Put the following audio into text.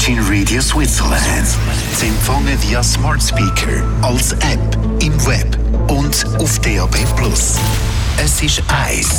Virgin Radio Switzerland. Sie empfangen via Smart Speaker, als App, im Web und auf DAB+. Es ist 1